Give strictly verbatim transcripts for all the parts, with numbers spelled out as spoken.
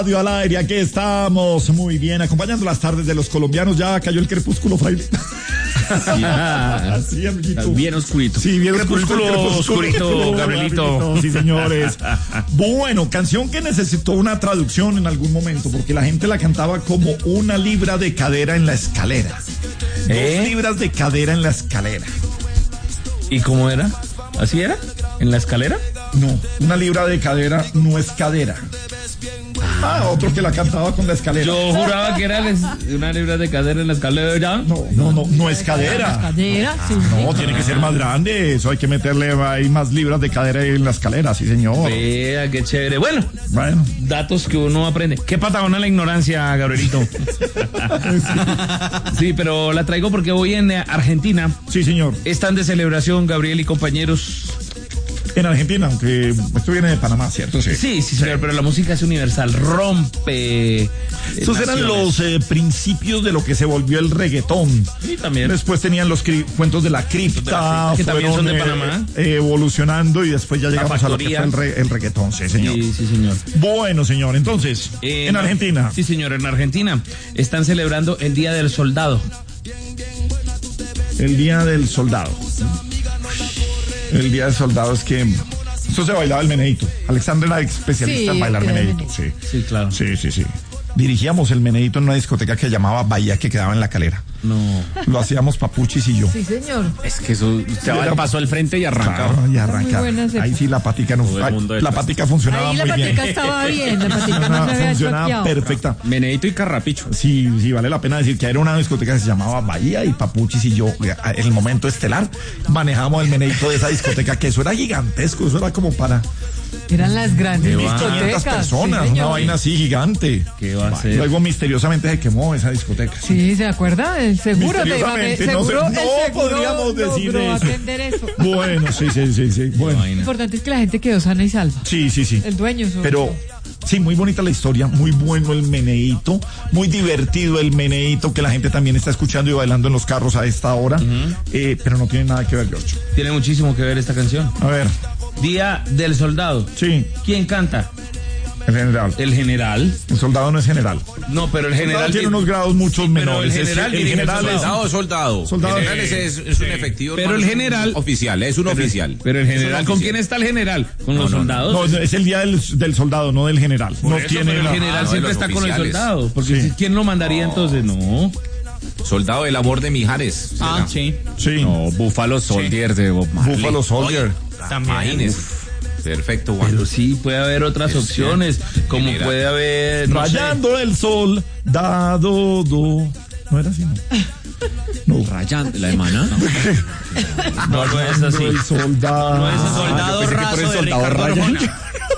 Radio al aire, aquí estamos, muy bien, acompañando las tardes de los colombianos. Ya cayó el crepúsculo, fraile. Sí, sí, bien oscurito. Sí, bien crepúsculo, oscurito, oscurito, Gabrielito. Sí, señores. Bueno, canción que necesitó una traducción en algún momento, porque la gente la cantaba como una libra de cadera en la escalera. ¿Eh? Dos libras de cadera en la escalera. ¿Y cómo era? ¿Así era? ¿En la escalera? No, una libra de cadera no es cadera. Ah, otro que la cantaba con la escalera. Yo juraba que era una libra de cadera en la escalera. No, no, no, no es cadera. Cadera, sí. No, tiene que ser más grande. Eso hay que meterle ahí más libras de cadera en la escalera, sí, señor. Vea, qué chévere. Bueno, bueno, datos que uno aprende. Qué patagona la ignorancia, Gabrielito. Sí, pero la traigo porque hoy en Argentina. Sí, señor. Están de celebración, Gabriel y compañeros. En Argentina, aunque esto viene de Panamá, ¿cierto? Sí, sí, sí, señor, sí. Pero la música es universal, rompe. Estos naciones. Eran los eh, principios de lo que se volvió el reggaetón. Sí, también. Después tenían los cri- cuentos de la cripta, que fueron, también son de eh, Panamá. Eh, evolucionando y después ya la llegamos factoría. A lo que fue el, re- el reggaetón, sí, señor. Sí, sí, señor. Bueno, señor, entonces, eh, en Argentina. Sí, señor, en Argentina están celebrando el Día del Soldado. El Día del Soldado. El Día del Soldado es que esto se bailaba el meneíto. Alexandra era especialista sí, en bailar meneíto. Sí. Sí, claro. Sí, sí, sí. Dirigíamos el meneíto en una discoteca que llamaba Bahía, que quedaba en La Calera. No. Lo hacíamos Papuchis y yo. Sí, señor. Es que eso se va paso al frente y arrancaba. Claro, y arrancaba. Ahí sí la patica no la patica funcionaba ahí muy bien. La patica estaba bien, la patica no se había funcionaba choqueado. perfecta. Meneíto y Carrapicho. Sí, sí, vale la pena decir que era una discoteca que se llamaba Bahía y Papuchis y yo, en el momento estelar, manejábamos el meneíto de esa discoteca, que eso era gigantesco, eso era como para... Eran las grandes discotecas. quinientas personas, sí, una vaina así gigante. ¿Qué va a ser? Luego misteriosamente se quemó esa discoteca. Sí, ¿se acuerda? El seguro te iba a ver, seguro, no, el no seguro podríamos decir eso. atender eso. Bueno, sí, sí, sí, sí. Bueno. Lo importante es que la gente quedó sana y salva. Sí, sí, sí. El dueño sobre Pero todo. sí, muy bonita la historia, muy bueno el meneíto, muy divertido el meneíto, que la gente también está escuchando y bailando en los carros a esta hora, uh-huh. eh, pero no tiene nada que ver, George. Tiene muchísimo que ver esta canción. A ver. Día del Soldado. Sí. ¿Quién canta? El general. El general. El soldado no es general. No, pero el general el tiene unos grados muchos sí, menores. El general, el general es soldado, soldado. soldado. El general es, es un efectivo. Pero el general oficial, es un pero, oficial. Pero el general, ¿con quién está el general? ¿Con no, los no, soldados? No, no, es el día del, del soldado, no del general. Por no eso, tiene pero la... el general ah, siempre no, está oficiales. con el soldado. Porque sí. ¿Quién lo mandaría no. entonces? No. Soldado del amor de Mijares. Ah, sí. Sí. No, Buffalo Soldier sí. de Bob Marley. Buffalo Soldier. Oye, también. Imagínese. Perfecto, Juan. Pero sí, puede haber otras opciones, como general. Puede haber... No Rayando sé. El sol, dado, do. No era así, ¿no? No. Rayando, ¿la de Maná? No, no, no es así. El soldado. No es el soldado ah, raso de soldado Ricardo Arjona.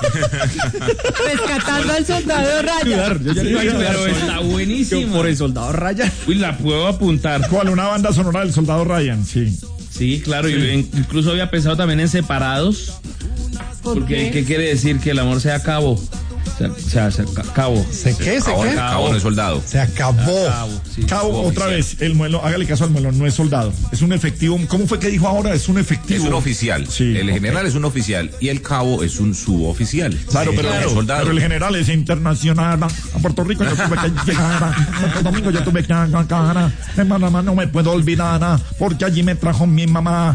Rescatando al soldado Ryan. Yo ya le iba a decir, pero está buenísimo. Por el soldado Ryan. Uy, la puedo apuntar. ¿Cuál? Una banda sonora del soldado Ryan, sí. Sí, claro, sí. Yo incluso había pensado también en Separados. ¿Por porque qué? ¿Qué quiere decir? Que el amor se acabó. O sea, se acabó. ¿Se qué? ¿Se acabó, qué? Acabó, no es soldado. Se acabó. Acabó, sí. Cabo, otra vez, el muelo, hágale caso al muelo, no es soldado. Es un efectivo. ¿Cómo fue que dijo ahora? Es un efectivo. Es un oficial. Sí, el okay. general es un oficial y el cabo es un suboficial. Claro, sí, pero, claro. Soldado. Pero el general es internacional. A Puerto Rico yo tuve que llegar. A Santo Domingo yo tuve que llegar. En Panamá no me puedo olvidar porque allí me trajo mi mamá.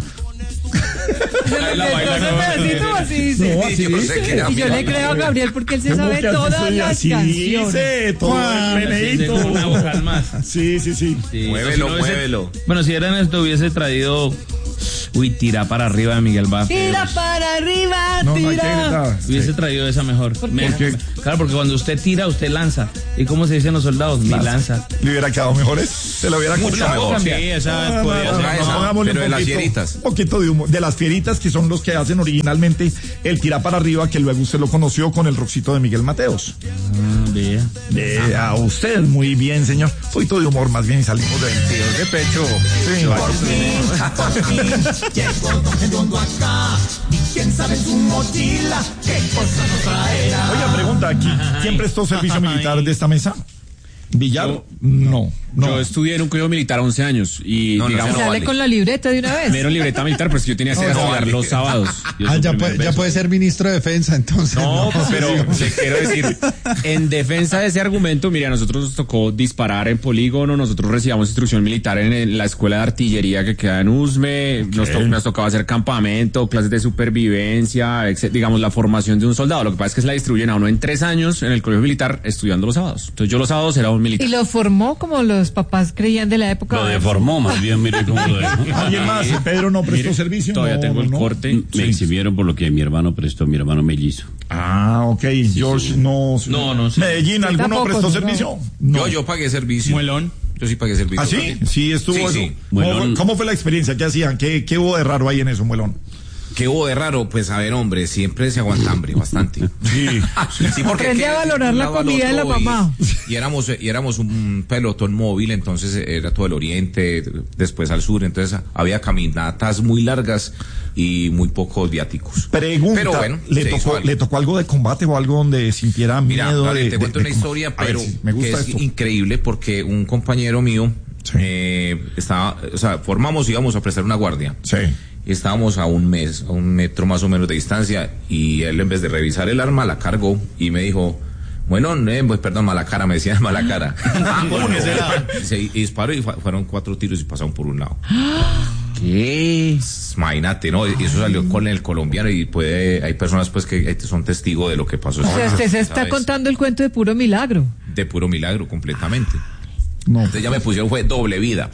La baila, no, no, así, sí, no, así sí, dice. Sí, y yo le creo a Gabriel porque él se sabe todas las así canciones. Dice, todo el meneíto. Una vocal más. Sí, sí, sí. sí muévelo, si no muévelo. Hubiese, bueno, si eran esto hubiese traído... Uy, tira para arriba de Miguel Vázquez. Tira para arriba, no, tira. No hubiese sí. traído esa mejor. ¿Por Me, qué? Claro, porque cuando usted tira, usted lanza. ¿Y cómo se dicen los soldados? Mi lanza. ¿Le hubiera quedado mejores? ¿Se lo hubiera mucho mejor? Sí, esa ah, podría no, ser. no, esa, pero poquito, de las fieritas. Un poquito de humor. De las fieritas, que son los que hacen originalmente el tira para arriba, que luego usted lo conoció con el rockcito de Miguel Mateos. Ah, vea. Vea a usted, muy bien, señor. Un poquito de humor más bien y salimos de tíos de pecho. Sí, acá, y quién sabe su mochila, qué cosa nos traerá. Oiga, pregunta aquí, ¿quién prestó servicio militar de esta mesa? ¿Villar? No. No. Yo estudié en un colegio militar once años y No, no, digamos... no Sale vale. con la libreta de una vez. Me dieron libreta militar, pero es que yo tenía que No, no estudiar vale. los sábados. Yo Ah, soy ya un puede, primer ya beso. puede ser ministro de defensa, entonces. No, pues, pero sí. le quiero decir, en defensa de ese argumento, mira, a nosotros nos tocó disparar en polígono, nosotros recibíamos instrucción militar en el- la escuela de artillería que queda en Usme, nos, to- nos tocaba hacer campamento, clases de supervivencia, etcétera, digamos, la formación de un soldado. Lo que pasa es que se la distribuyen a uno en tres años en el colegio militar estudiando los sábados. Entonces yo los sábados era un militar. Y lo formó como los papás creían de la época. Lo deformó más bien, mire cómo lo dejó. ¿Alguien más? Pedro no prestó Mire, servicio. Todavía No, tengo el no. corte. Me exhibieron por lo que mi hermano prestó, mi hermano mellizo. Ah, ok. George no. No, no sé. Medellín, Yo ¿alguno tampoco, prestó no. servicio? Yo, yo pagué servicio. Muelón. Yo sí pagué servicio. ¿Ah, sí? Sí, estuvo Sí, eso. sí. ¿Cómo, Muelón. fue, cómo fue la experiencia? ¿Qué hacían? ¿Qué, qué hubo de raro ahí en eso, Muelón? ¿Qué hubo de raro? Pues a ver, hombre, siempre se aguanta hambre, bastante. Sí. Sí, porque Aprende que a valorar de un la lado al comida de la otro y- mamá. Y éramos, y éramos un pelotón móvil, entonces era todo el oriente, después al sur, entonces había caminatas muy largas y muy pocos viáticos. Pregunta, Pero bueno, ¿le, se hizo tocó, algo. ¿le tocó algo de combate o algo donde sintiera Mira, miedo? vale, de, te de- cuento de una combate? historia, A ver, pero sí, me gusta que es esto. increíble porque un compañero mío Sí. eh, estaba, o sea, formamos y íbamos a prestar una guardia. Sí. Y estábamos a un mes, a un metro más o menos de distancia, y él en vez de revisar el arma la cargó y me dijo, bueno, eh, pues perdón, mala cara, me decía mala cara. Ah, bueno, se y disparó y fu- fueron cuatro tiros y pasaron por un lado. ¿Qué? Imagínate, ¿no? Y eso salió con el colombiano y puede, hay personas pues que son testigos de lo que pasó. O sea, usted se está ¿Sabes? contando el cuento de puro milagro. De puro milagro, completamente. No. Entonces ya me pusieron, fue doble vida.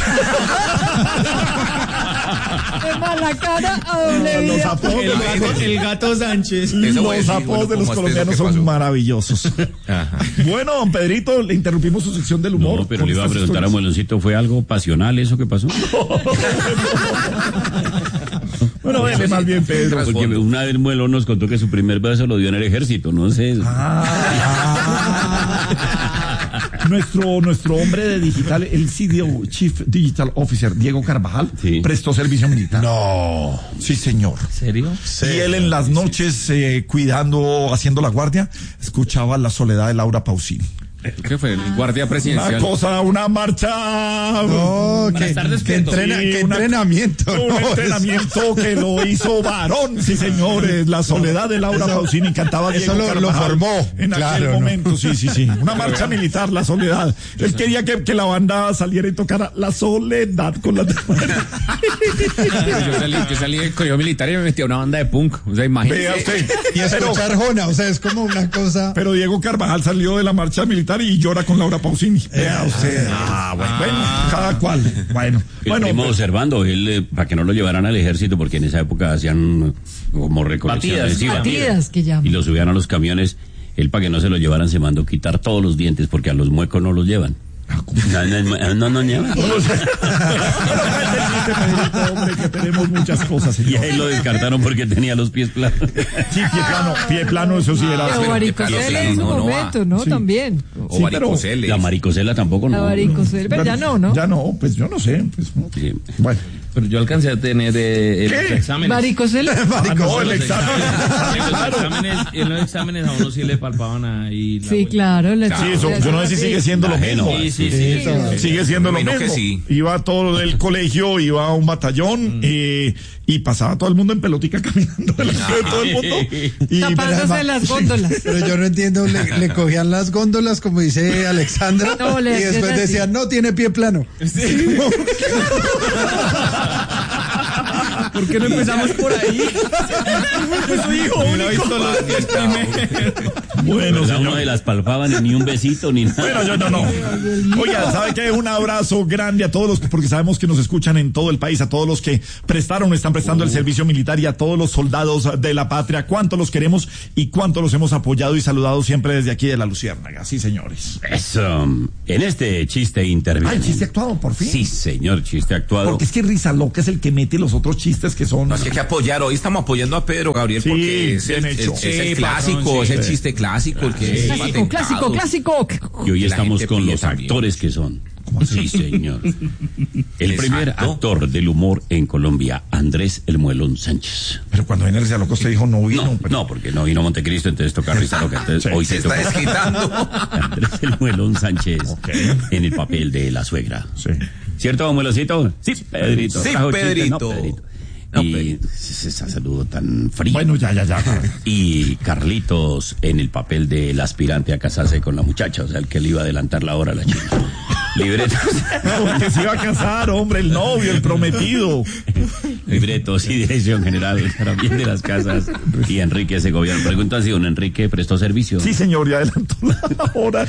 De mala cara a doble Los vida. apodos de los, El gato Sánchez. Eso fue, los sí, apodos bueno, de los como este es lo colombianos que son pasó. maravillosos. Ajá. Bueno, don Pedrito, le interrumpimos su sección del humor. No, pero con le iba a estas preguntar a historias. Mueloncito, ¿fue algo pasional eso que pasó? Bueno, dele más bien, Pedro. Tras- Porque fondo. una vez Muelón nos contó que su primer beso lo dio en el ejército, no sé. Ah, nuestro, nuestro hombre de digital, el C D O, Chief Digital Officer, Diego Carvajal, Sí. prestó servicio militar. No. Sí, señor. ¿Serio? Y él en las noches, eh, cuidando, haciendo la guardia, escuchaba La soledad de Laura Pausini. ¿Qué fue? El guardia Una presidencial. cosa, una marcha. No, Para que, estar que despierto. entrena- Sí, que una- entrenamiento. Un no, entrenamiento que lo hizo varón, sí señores. La soledad de Laura Eso- Pausini cantaba eso Diego lo- lo Carvajal formó, en claro, aquel ¿no? momento, sí, sí, sí. Una marcha militar, La soledad. Él quería que, que la banda saliera y tocara La soledad con las demás. Yo salí, yo salí del colegio militar y me metí a una banda de punk. O sea, imagínate. Vea usted. Y escuchar Jona, o sea, es como una cosa. Pero Diego Carvajal salió de la marcha militar y llora con Laura Pausini. Vea usted. Ah, bueno, bueno, cada cual. Bueno, El bueno. primo pues, observando, él, eh, para que no lo llevaran al ejército, porque en esa época hacían como recolección Batidas, masiva. Batidas, que Y llaman. lo subían a los camiones, él para que no se lo llevaran se mandó quitar todos los dientes, porque a los muecos no los llevan. No, no, no, no llevan. Bueno, cuente el chiste, Pedrito, hombre, que tenemos muchas cosas, Y señor. ahí lo descartaron porque tenía los pies planos. Sí, pie plano, pie plano, eso sí era. Pero pero varicocele qué en su no, no va. momento, ¿no? Sí. También. O Sí, varicocele. La maricocela tampoco, La no. varicocele, pero ya no, ¿no? Ya no, pues yo no sé. Pues, no. Sí. Bueno. Pero yo alcancé a tener eh, en ¿Qué? los exámenes. Varicocele. Ah, no, el En los examen. exámenes, en los exámenes, en los exámenes a uno sí le palpaban ahí. la Sí, vuelta. claro. le- Sí, eso, yo no sé si sigue siendo lo Ajeno. mismo. Sí, sí, sí. sí. Sigue siendo lo Me imagino mismo. que sí. Iba todo del colegio, iba a un batallón eh, y pasaba todo el mundo en pelotica caminando delante de todo el mundo. Y Tapándose las góndolas. Pero yo no entiendo, le, le cogían las góndolas, como dice Alexandra, No, le y hacían después así. decían, no, tiene pie plano. ¿Por qué no empezamos por ahí? Yo soy hijo único. bueno, ¿Verdad? señor. Uno de las palpaban y ni un besito ni nada. Bueno, yo no, no. Oiga, ¿sabe qué? Un abrazo grande a todos los, porque sabemos que nos escuchan en todo el país, a todos los que prestaron o están prestando el servicio militar y a todos los soldados de la patria. Cuánto los queremos y cuánto los hemos apoyado y saludado siempre desde aquí de la Luciérnaga. Sí, señores. Eso. En este chiste interviene. Ay, chiste actuado, por fin. Sí, señor, chiste actuado. Porque es que Risa Loca es el que mete los otros chistes que son. No, es que hay que apoyar. Hoy estamos apoyando a Pedro Gabriel Sí, porque es el, bien hecho. es- es el Sí, clásico, patrón, es sí. el chiste clásico, el que es Clásico, patentado. clásico, clásico. Y hoy que la estamos gente con pide los también. actores que son ¿Cómo así? Sí, señor. El primer actor del humor en Colombia, Andrés El Muelón Sánchez. Pero cuando viene el loco usted dijo no vino. No, pero... no, porque no vino Montecristo, entonces toca risa loca. Entonces Sí, hoy Se se está toca desquitando. Andrés El Muelón Sánchez Ok. en el papel de la suegra. Sí. ¿Cierto, Muelocito? Sí, Pedrito. Sí, Trajo chistes, Pedrito. no, Pedrito. No, Y Pedrito. ese ese saludo tan frío. Bueno, ya, ya, ya. Y Carlitos en el papel del aspirante a casarse con la muchacha, o sea, el que le iba a adelantar la hora a la chica. Libretos. Porque se iba a casar, hombre, el novio, el prometido. Libretos y dirección general para bien de las casas y Enrique Segoviano. Pregunta si don Enrique prestó servicio. Sí, señor, ya adelantó la hora.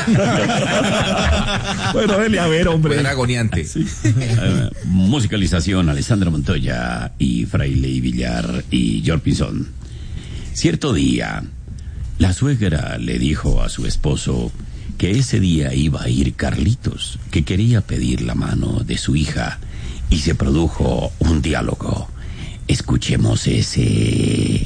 Bueno, dele a ver, hombre. Era agoniante. Eh, musicalización, Alessandra Montoya y Fraile Villar y George Pinzón. Cierto día, la suegra le dijo a su esposo que ese día iba a ir Carlitos, que quería pedir la mano de su hija, y se produjo un diálogo. Escuchemos ese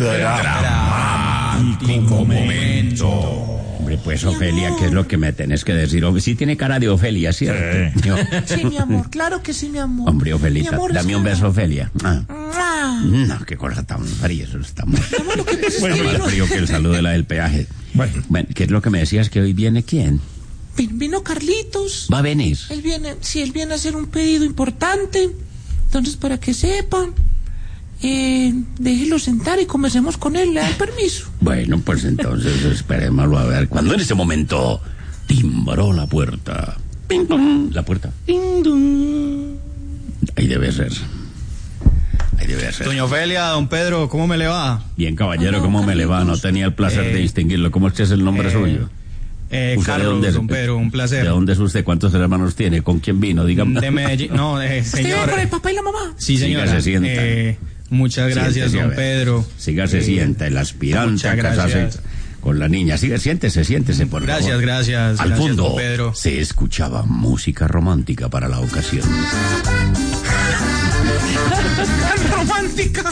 dramático momento. Hombre, pues Ofelia, ¿qué es lo que me tenés que decir? Hombre, sí tiene cara de Ofelia, ¿cierto? Sí. Yo- Sí, mi amor, claro que sí, mi amor. Hombre, Ofelita, Mi amor, dame es un que- beso, Ofelia. Ah. Ah, No, qué cosa tan fría, eso está muy, mi amor, lo que pasa es que más vino, frío que el saludo de la del peaje. Bueno. Bueno, ¿qué es lo que me decías que hoy viene quién? vin- vino Carlitos. Va a venir. Él viene, sí, él viene a hacer un pedido importante. Entonces, para que sepan, eh, déjelo sentar y conversemos con él. ¿Le da el permiso? Bueno, pues entonces esperémoslo a ver. Cuando en ese momento timbró la puerta. Ping, pong. La puerta. Ahí debe ser. Ahí debe ser. Doña Ofelia, don Pedro, ¿cómo me le va? Bien, caballero, ¿cómo me le va? No tenía el placer Eh, de distinguirlo. ¿Cómo es que es el nombre eh, suyo? Eh, ¿Usted de Carlos, dónde es? don Pedro, un placer. ¿De dónde es usted? ¿Cuántos hermanos tiene? ¿Con quién vino? Dígame. De Medellín. No, eh, ¿Usted viene señor. con el papá y la mamá? Sí, señora. Sígase, sienta. Eh, muchas gracias, Siéntese, a don ver. Pedro. Sígase, Eh, sienta, el aspirante muchas a casarse gracias. con la niña. Sigue, siéntese, siéntese, por Gracias, favor. gracias, Al gracias, fondo don Pedro. se escuchaba música romántica para la ocasión. ¡Romántica!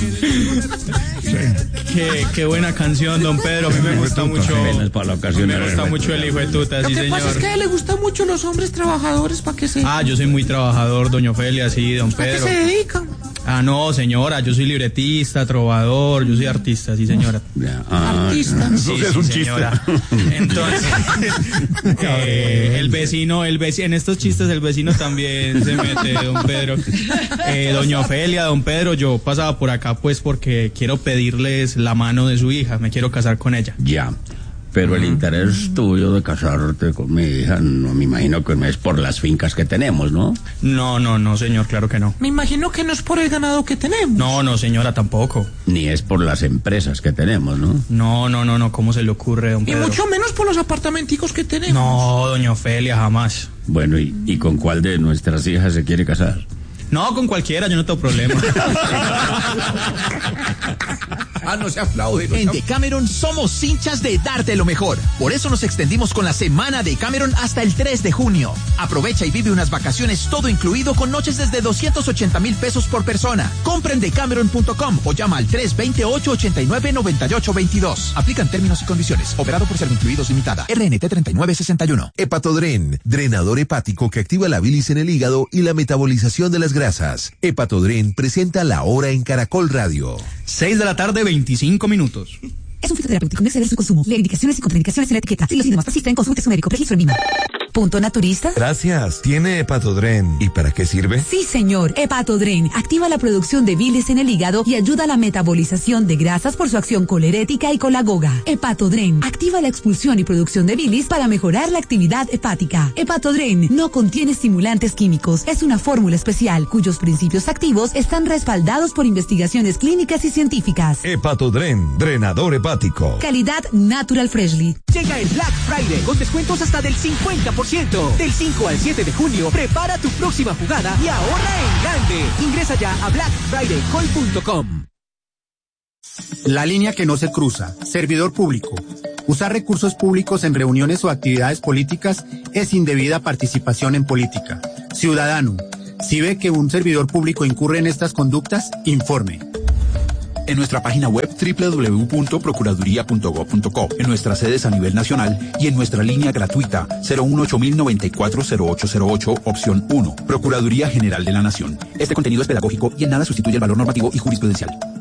Qué, qué buena canción, don Pedro. A mí me gusta mucho. Apenas para la ocasión. Me gusta mucho el hijo de tuta, Lo sí, que pasa señor. es que a él le gustan mucho los hombres trabajadores, para que se... Ah, yo soy muy trabajador, doña Ofelia, sí, don ¿A qué Pedro. se dedican? Ah, no, señora, yo soy libretista, trovador, yo soy artista, sí, señora. Ya, ah, Artista. Sí, es sí, un chiste. señora. Entonces, eh, el vecino, el vecino, en estos chistes el vecino también se mete, don Pedro. Eh, doña Ofelia, don Pedro, yo pasaba por acá pues porque quiero pedirles la mano de su hija, me quiero casar con ella. ya. Pero el interés tuyo de casarte con mi hija, no me imagino que no es por las fincas que tenemos, ¿no? No, no, no, señor, claro que no. Me imagino que no es por el ganado que tenemos. No, no, señora, tampoco. Ni es por las empresas que tenemos, ¿no? No, no, no, no, ¿cómo se le ocurre, don Y Pedro? mucho menos por los apartamenticos que tenemos. No, doña Ofelia, jamás. Bueno, ¿y, y con cuál de nuestras hijas se quiere casar? No, con cualquiera, yo no tengo problema. Ah, no se aplaude. no se En aplaude. Decameron somos hinchas de darte lo mejor. Por eso nos extendimos con la semana de Cameron hasta el tres de junio. Aprovecha y vive unas vacaciones todo incluido con noches desde doscientos ochenta mil pesos por persona. Compra en decameron punto com o llama al tres dos ocho, ocho nueve, nueve ocho dos dos. Aplican términos y condiciones. Operado por Servincluidos Limitada. R N T treinta y nueve sesenta y uno. Hepatodren, drenador hepático que activa la bilis en el hígado y la metabolización de las grasas. Hepatodren presenta La Hora en Caracol Radio. Seis de la tarde, veinticinco minutos. Es un fitoterapéutico, no exceder su consumo. Lee indicaciones y contraindicaciones en la etiqueta. Si los síntomas persisten, consulte a su médico. Registro en Lima. Punto naturista. Gracias. ¿Tiene Hepatodren? ¿Y para qué sirve? Sí, señor. Hepatodren activa la producción de bilis en el hígado y ayuda a la metabolización de grasas por su acción colerética y colagoga. Hepatodren activa la expulsión y producción de bilis para mejorar la actividad hepática. Hepatodren no contiene estimulantes químicos. Es una fórmula especial cuyos principios activos están respaldados por investigaciones clínicas y científicas. Hepatodren, drenador hepático. Calidad Natural Freshly. Llega el Black Friday con descuentos hasta del cincuenta por ciento. Del cinco al siete de junio, prepara tu próxima jugada y ahorra en grande. Ingresa ya a black friday call punto com. La línea que no se cruza. Servidor público. Usar recursos públicos en reuniones o actividades políticas es indebida participación en política. Ciudadano, si ve que un servidor público incurre en estas conductas, informe. En nuestra página web doble u doble u doble u punto procuraduría punto gob punto co, en nuestras sedes a nivel nacional y en nuestra línea gratuita cero uno ocho mil noventa y cuatro cero ocho cero ocho, opción uno. Procuraduría General de la Nación. Este contenido es pedagógico y en nada sustituye el valor normativo y jurisprudencial.